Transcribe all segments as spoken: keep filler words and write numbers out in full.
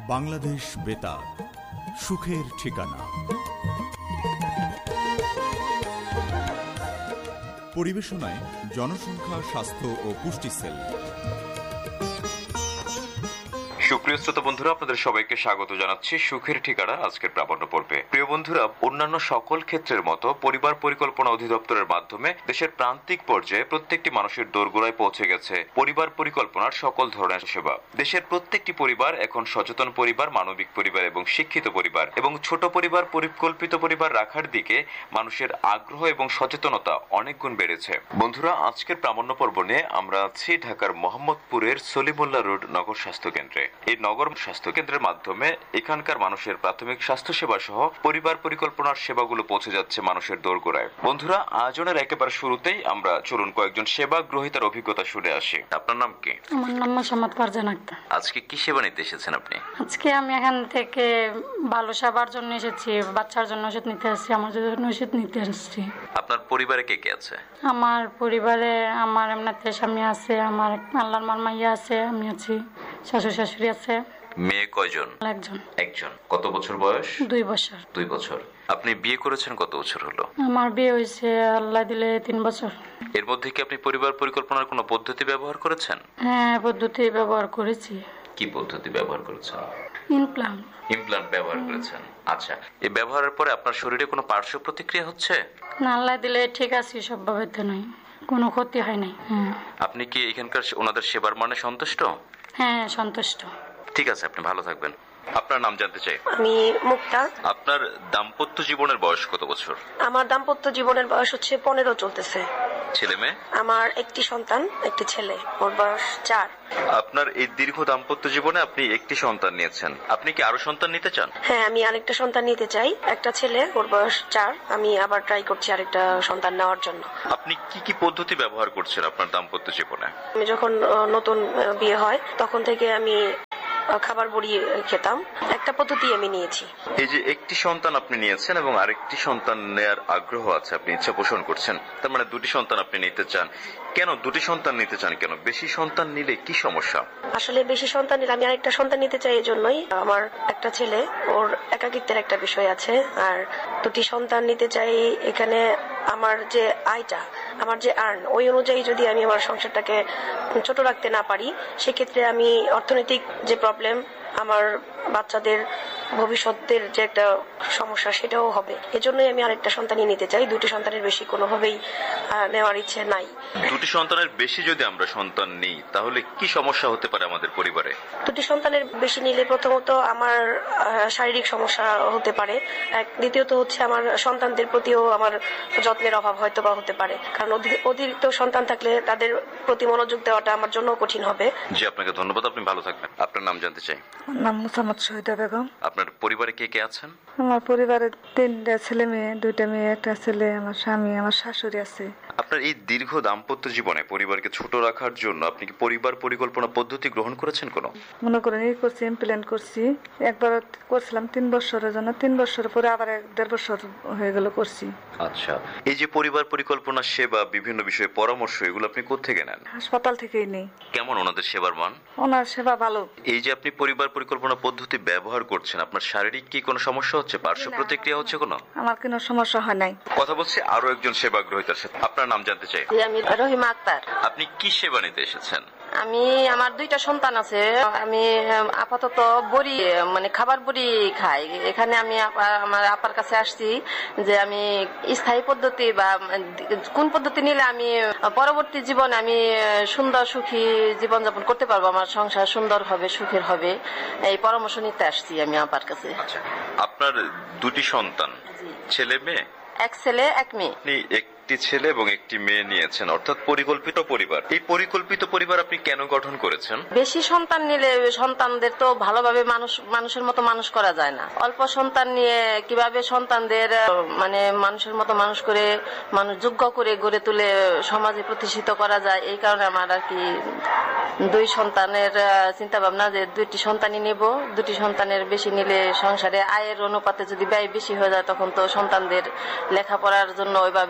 বাংলাদেশ বেতার, সুখের ঠিকানা। পরিবেশনায় জনসংখ্যা, স্বাস্থ্য ও পুষ্টি সেল। সুপ্রিয় শ্রোতা বন্ধুরা, আপনাদের সবাইকে স্বাগত জানাচ্ছি সুখের ঠিকানা আজকের প্রামাণ্য পর্বে। প্রিয় বন্ধুরা, অন্যান্য সকল ক্ষেত্রের মতো পরিবার পরিকল্পনা অধিদপ্তরের মাধ্যমে দেশের প্রান্তিক পর্যায়ে প্রত্যেকটি মানুষের দোরগোড়ায় পৌঁছে গেছে পরিবার পরিকল্পনার সকল ধরনের সেবা। দেশের প্রত্যেকটি পরিবার এখন সচেতন পরিবার, মানবিক পরিবার এবং শিক্ষিত পরিবার এবং ছোট পরিবার, পরিকল্পিত পরিবার রাখার দিকে মানুষের আগ্রহ এবং সচেতনতা অনেক গুণ বেড়েছে। বন্ধুরা, আজকের প্রামাণ্য পর্ব নিয়ে আমরা আছি ঢাকার মোহাম্মদপুরের সলিমুল্লাহ রোড নগর স্বাস্থ্য কেন্দ্রে। এই নগর স্বাস্থ্য কেন্দ্রের মাধ্যমে এখানকার মানুষের প্রাথমিক স্বাস্থ্য সেবা সহ পরিবার পরিকল্পনার সেবাগুলো পৌঁছে যাচ্ছে মানুষের দোরগোড়ায়। বন্ধুরা, আয়োজনের একেবারে শুরুতেই আমরা চলুন কয়েকজন সেবা গ্রহীতার অভিজ্ঞতা শুনে আসি। আপনার নাম কি? আমার নাম মোসাম্মদ ফারজানা আক্তার। আজকে কি সেবা নিতে এসেছেন আপনি? আজকে আমি এখান থেকে ভালো সেবার জন্য এসেছি, বাচ্চার জন্য ওষুধ নিতে এসেছি, আমার জন্য ওষুধ নিতে এসেছি। আপনার পরিবারে কে কে আছে? আমার পরিবারে আমার এমনিতে স্বামী আছে, আমার আল্লাহর মার মাইয়া আছে, আমি আছি, শাশুড়ি শাশুড়ি আছে। মেয়ে কয়জন? একজন। একজন। কত বছর বয়স? দুই বছর। দুই বছর। আপনি বিয়ে করেছেন কত বছর হলো? আমার বিয়ে হয়েছে আল্লাহ দিলে তিন বছর। এর মধ্যে কি আপনি পরিবার পরিকল্পনার কোনো পদ্ধতি ব্যবহার করেছেন? হ্যাঁ, পদ্ধতি ব্যবহার করেছি। কি পদ্ধতি ব্যবহার করেছেন? ইমপ্লান্ট। ইমপ্লান্ট ব্যবহার করেছেন। আচ্ছা, এই ব্যবহারের পরে আপনার শরীরে কোনো পার্শ্ব প্রতিক্রিয়া হচ্ছে? না, আল্লাহ দিলে ঠিক আছে, সব ভাবে তো নাই, কোনো ক্ষতি হয় নাই। আপনি কি এখানকার ওনাদের সেবার মানে সন্তুষ্ট? হ্যাঁ, সন্তুষ্ট। ঠিক আছে, আপনি ভালো থাকবেন। আপনার নাম জানতে চাই। আমি মুক্তা। আপনার দাম্পত্য জীবনের বয়স কত বছর? আমার দাম্পত্য জীবনের বয়স হচ্ছে পনেরো চলতেছে। ছেলে মেয়ে? আমার একটি সন্তান, একটি ছেলে, ওর বয়স চার। আপনার এই দীর্ঘ দাম্পত্য জীবনে আপনি একটি সন্তান নিয়েছেন, আপনি কি আরো সন্তান নিতে চান? হ্যাঁ, আমি আরেকটা সন্তান নিতে চাই। একটা ছেলে, ওর বয়স চার। আমি আবার ট্রাই করছি আরেকটা সন্তান নেওয়ার জন্য। আপনি কি কি পদ্ধতি ব্যবহার করছেন আপনার দাম্পত্য জীবনে? আমি যখন নতুন বিয়ে হয় তখন থেকে আমি খাবার বড়ি খেতাম। একটা পদ্ধতি আমি নিয়েছি। এই যে একটি সন্তান আপনি নিয়েছেন এবং আরেকটি সন্তান নেয়ার আগ্রহ আছে, আপনি ইচ্ছা পোষণ করছেন, তার মানে দুটি সন্তান আপনি নিতে চান। কেন দুটি সন্তান নিতে চান? কেন? বেশি সন্তান নিলে কি সমস্যা? আসলে বেশি সন্তান নিলে আমি আরেকটা সন্তান নিতে চাই, এই জন্যই। আমার একটা ছেলে, ওর একাকিত্বের একটা বিষয় আছে। আর দুটি সন্তান নিতে চাই, এখানে আমার যে আয়টা, আমার যে আর্ন, ওই অনুযায়ী যদি আমি আমার সংসারটাকে ছোট রাখতে না পারি, সেক্ষেত্রে আমি অর্থনৈতিক যে প্রবলেম, আমার বাচ্চাদের ভবিষ্যতের যে একটা সমস্যা, সেটাও হবে। এজন্যই আমি আরেকটা সন্তানই নিতে চাই। দুটি সন্তানের বেশি কোনোভাবেই নেওয়ার ইচ্ছে নাই। দুটি সন্তানের বেশি যদি আমরা সন্তান নিই, তাহলে কি সমস্যা হতে পারে আমাদের পরিবারে? দুটি সন্তানের বেশি নিলে প্রথমত আমার শারীরিক সমস্যা হতে পারে। দ্বিতীয়ত হচ্ছে আমার সন্তানদের প্রতিও আমার যত্নের অভাব হয়তো বা হতে পারে, কারণ অতিরিক্ত সন্তান থাকলে তাদের প্রতি মনোযোগ দেওয়াটা আমার জন্য কঠিন হবে। জি, আপনাকে ধন্যবাদ, আপনি ভালো থাকবেন। আপনার নাম জানতে চাই। নাম মোসাম্মদ শহীদা বেগম। আপনার পরিবারে কে কে আছেন? আমার পরিবারে তিনটা ছেলে মেয়ে, দুইটা মেয়ে, একটা ছেলে, আমার স্বামী, আমার শাশুড়ি আছে। আপনার এই দীর্ঘ দাম্পত্য জীবনে পরিবারকে ছোট রাখার জন্য আপনি কি পরিবার পরিকল্পনা পদ্ধতি গ্রহণ করেছেন? কোনো মনে করেন এই করছি, ইমপ্ল্যান্ট করছি। একবার করছিলাম তিন বছরের জন্য, তিন বছরের পরে আবার এক দেড় বছর হয়ে গেল করছি। আচ্ছা, এই যে পরিবার পরিকল্পনা সেবা, বিভিন্ন বিষয়ে পরামর্শ, এগুলো আপনি কোত্থেকে নেন? হাসপাতাল থেকেই নেই। কেমন ওনাদের সেবার মান? ওনার সেবা ভালো। এই যে আপনি পরিবার পরিকল্পনা পদ্ধতি ব্যবহার করছেন, আপনার শারীরিক কি কোনো সমস্যা হচ্ছে, পার্শ্ব প্রতিক্রিয়া হচ্ছে কোনো? আমার কোনো সমস্যা হয় নাই। কথা বলছি আরো একজন সেবা গ্রহীতার সাথে। আপনার নাম জানতে চাই। আমি রহিমা আক্তার। আপনি কি সেবা নিতে এসেছেন? আমি, আমার দুইটা সন্তান আছে। আমি আপাতত বড়ি, মানে খাবার বড়ি খাই। এখানে আমি আমার আপার কাছে আসছি যে আমি স্থায়ী পদ্ধতি বা কোন পদ্ধতি নিলে আমি পরবর্তী জীবনে আমি সুন্দর সুখী জীবনযাপন করতে পারবো, আমার সংসার সুন্দর হবে, সুখের হবে, এই পরামর্শ নিতে আসছি আমি আপার কাছে। আচ্ছা, আপনার দুটি সন্তান, ছেলে মেয়ে? এক ছেলে এক মেয়ে। একটি ছেলে এবং একটি মেয়ে নিয়েছেন, অর্থাৎ পরিকল্পিত পরিবার। এই পরিকল্পিত পরিবার আপনি কেন গঠন করেছেন? বেশি সন্তান নিলে সন্তানদের তো ভালোভাবে মানুষ মানুষের মতো মানুষ করা যায় না। অল্প সন্তান নিয়ে কিভাবে সন্তানদের মানে মানুষের মতো মানুষ করে, মানুষ যোগ্য করে গড়ে তুলে সমাজে প্রতিষ্ঠিত করা যায়, এই কারণে আমার আর কি দুই সন্তানের চিন্তা ভাবনা যে দুইটি সন্তানই নেব। দুটি সন্তানের বেশি নিলে সংসারে আয়ের অনুপাতে যদি ব্যয় বেশি হয়ে যায়, তখন তো সন্তানদের লেখাপড়ার জন্য ওইভাবে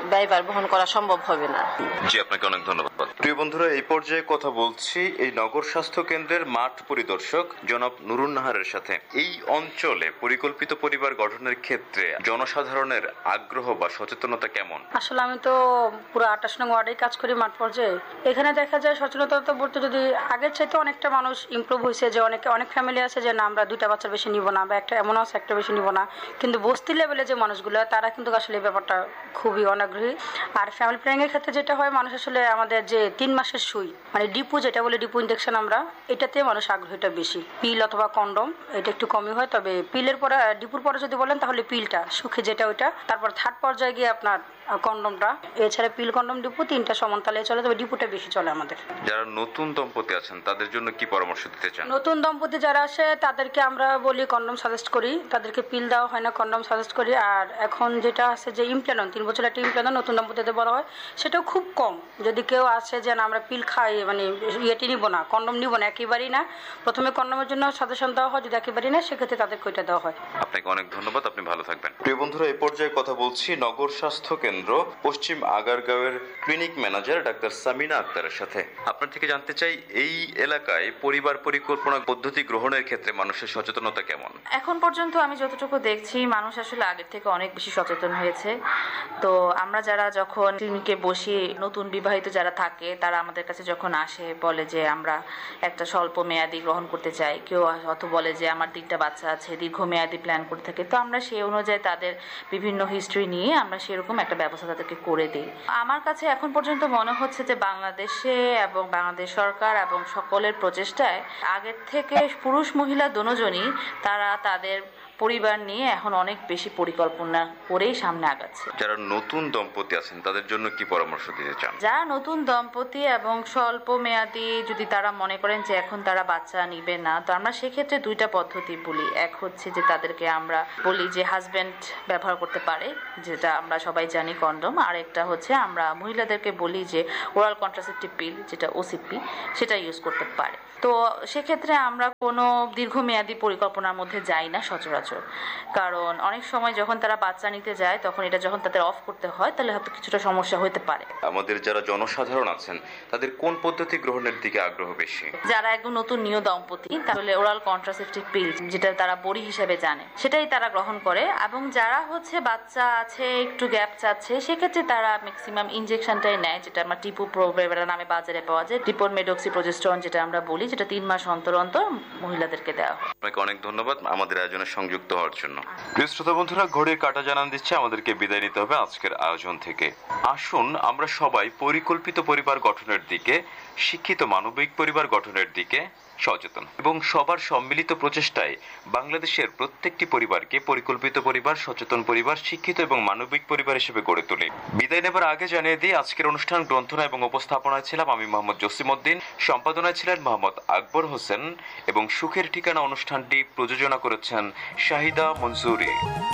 ব্যয়ভার বহন করা সম্ভব হবে না। জি, আপনাকে অনেক ধন্যবাদ। প্রিয় বন্ধুরা, এই পর্যায়ে কথা বলছি এই নগর স্বাস্থ্য কেন্দ্রের মাঠ পরিদর্শক জনাব নুরুন নাহারের সাথে। এই অঞ্চলে পরিকল্পিত পরিবার গঠনের ক্ষেত্রে জনসাধারণের আগ্রহ বা সচেতনতা কেমন? আসলে আমি তো পুরো আটাশ নং ওয়ার্ডেই কাজ করি মাঠ পর্যায়ে। এখানে দেখা যায় সচেতনতা বলতে যদি আগের চাইতে অনেকটা মানুষ ইমপ্রুভ হয়েছে, যে অনেকে অনেক ফ্যামিলি আছে যে না আমরা দুইটা বাচ্চার বেশি নিব না, বা একটা এমন আছে একটা বেশি নিব না, কিন্তু বস্তি লেভেলে যে মানুষগুলো তারা কিন্তু আসলে এই ব্যাপারটা খুবই অনাগ্রহী। আর ফ্যামিলি প্ল্যানিং এর ক্ষেত্রে যেটা হয়, মানুষ আসলে আমাদের যে তিন মাসের সুই মানে ডিপু যেটা বলে ডিপু ইনজেকশন, আমরা এটাতে মানুষ আগ্রহীটা বেশি। পিল অথবা কন্ডম এটা একটু কমই হয়, তবে পিলের পরে ডিপুর পরে যদি বলেন তাহলে পিলটা সুখে যেটা ওইটা, তারপর থার্ড পর্যায়ে গিয়ে আপনার কন্ডমটা, এছাড়া পিল কন্ডম ডিপু তিনটা সমানতালে চলে, তবে ডিপুটা বেশি চলে আমাদের। যারা নতুন দম্পতি আছেন তাদের জন্য কি পরামর্শ দিতে চান? নতুন দম্পতি যারা আসে তাদেরকে আমরা বলি কন্ডম সাজেস্ট করি, তাদেরকে পিল দেওয়া হয় না, কন্ডম সাজেস্ট করি। আর এখন যেটা আছে যে ইমপ্ল্যানন, তিন বছর একটা ইমপ্ল্যানন নতুন দম্পতিদের বলা হয়, সেটাও খুব কম। যদি কেউ আসে যে না আমরা পিল খাই মানে ইয়েটি নিব না, কন্ডম নিব না, একেবারেই না, প্রথমে কন্ডমের জন্য সাজেশন দেওয়া হয়, যদি একেবারেই না সেক্ষেত্রে তাদেরকে ওইটা দেওয়া হয়। আপনাকে অনেক ধন্যবাদ, আপনি ভালো থাকবেন। প্রিয় বন্ধুরা, এই পর্যায়ে কথা বলছি নগর স্বাস্থ্য কেন্দ্র পশ্চিম আগারগাঁওয়ের ক্লিনিক ম্যানেজার ডাক্তার সামিনা আক্তারের সাথে। আপনার থেকে জানতে চাই এই এলাকায় পরিবার পরিকল্পনা পদ্ধতি গ্রহণের ক্ষেত্রে মানুষের সচেতনতা কেমন? এখন পর্যন্ত আমি যতটুকু দেখছি মানুষ আসলে আগের থেকে অনেক বেশি সচেতন হয়েছে। তো আমরা যারা যখন ক্লিনিকে বসি, নতুন বিবাহিত যারা থাকে তারা আমাদের কাছে যখন আসে বলে যে আমরা একটা স্বল্প মেয়াদি গ্রহণ করতে চাই, কেউ হয়তো বলে যে আমার তিনটা বাচ্চা আছে, দীর্ঘমেয়াদী প্ল্যান করতে থাকে, তো আমরা সেই অনুযায়ী তাদের বিভিন্ন হিস্ট্রি নিয়ে আমরা সেরকম একটা ব্যবস্থা তাদেরকে করে দিই। আমার কাছে এখন পর্যন্ত মনে হচ্ছে যে বাংলাদেশে এবং বাংলাদেশ সরকার এবং সকলের প্রচেষ্টায় আগের থেকে পুরুষ মহিলা দুজনই তারা তাদের পরিবার নিয়ে এখন অনেক বেশি পরিকল্পনা করেই সামনে আগাচ্ছে। যারা নতুন দম্পতি আছেন তাদের জন্য কি পরামর্শ দিতে চান? যারা নতুন দম্পতি এবং স্বল্প মেয়াদি যদি তারা মনে করেন যে এখন তারা বাচ্চা নিবে না, তো আমরা সেক্ষেত্রে দুইটা পদ্ধতি বলি। এক হচ্ছে যে তাদেরকে আমরা বলি যে হাজব্যান্ড ব্যবহার করতে পারে, যেটা আমরা সবাই জানি কন্ডম। আর একটা হচ্ছে আমরা মহিলাদেরকে বলি যে ওরাল কন্ট্রাসেপটিভ পিল, যেটা ওসিপি, সেটা ইউজ করতে পারে। তো সেক্ষেত্রে আমরা কোনো দীর্ঘমেয়াদী পরিকল্পনার মধ্যে যাই না সচরাচর, কারণ অনেক সময় যখন তারা বাচ্চা নিতে যায় তখন এটা যখন তাদের অফ করতে হয় তাহলে হয়তো কিছুটা সমস্যা হতে পারে। আমাদের যারা জনসাধারণ আছেন তাদের কোন পদ্ধতি গ্রহণের দিকে আগ্রহ বেশি? যারা একদম নতুন নিউ দম্পতি তাহলে ওরাল কন্ট্রাসেপটিভ পিল, যেটা তারা বড়ি হিসেবে জানে, সেটাই তারা গ্রহণ করে। এবং যারা হচ্ছে বাচ্চা আছে, একটু গ্যাপ চাচ্ছে, সেক্ষেত্রে তারা ম্যাক্সিমাম ইনজেকশনটাই নেয়, যেটা আমরা টিপু প্রোভেরা নামে বাজারে পাওয়া যায়, ডিপোর মেডক্সি প্রজেস্টেরন যেটা আমরা বলি, যেটা তিন মাস অন্তর অন্তর মহিলাদেরকে দেওয়া হয়। আপনাকে অনেক ধন্যবাদ আমাদের আয়োজনে সংযুক্ত হওয়ার জন্য। প্রিয় শ্রোতা বন্ধুরা, ঘড়ির কাঁটা জানান দিচ্ছে আমাদেরকে বিদায় নিতে হবে আজকের আয়োজন থেকে। আসুন আমরা সবাই পরিকল্পিত পরিবার গঠনের দিকে, শিক্ষিত মানবিক পরিবার গঠনের দিকে সচেতন এবং সবার সম্মিলিত প্রচেষ্টায় বাংলাদেশের প্রত্যেকটি পরিবারকে পরিকল্পিত পরিবার, সচেতন পরিবার, শিক্ষিত এবং মানবিক পরিবার হিসেবে গড়ে তুলি। বিদায় নেবার আগে জানিয়ে দিই আজকের অনুষ্ঠান গ্রন্থনা এবং উপস্থাপনায় ছিলাম আমি মোহাম্মদ জসিমউদ্দিন, সম্পাদনায় ছিলেন মোহাম্মদ আকবর হোসেন এবং সুখের ঠিকানা অনুষ্ঠানটি প্রযোজনা করেছেন শাহিদা মনসুরি।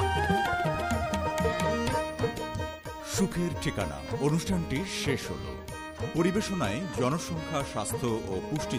সুখের ঠিকানা অনুষ্ঠানটি শেষ হলো। পরিবেশনায় জনসংখ্যা, স্বাস্থ্য ও পুষ্টি